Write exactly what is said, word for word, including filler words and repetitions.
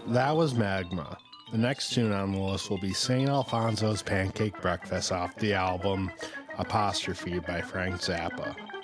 That was Magma. The next tune on the list will be Saint Alfonso's Pancake Breakfast off the album Apostrophe by Frank Zappa.